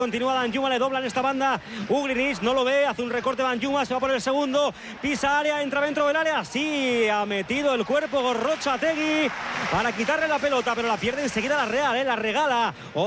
Continúa Danjuma, le dobla en esta banda Ugrinic, no lo ve, hace un recorte Danjuma, se va por el segundo, pisa área, entra dentro del área, sí, ha metido el cuerpo Gorrotxategi para quitarle la pelota, pero la pierde enseguida la Real, la regala.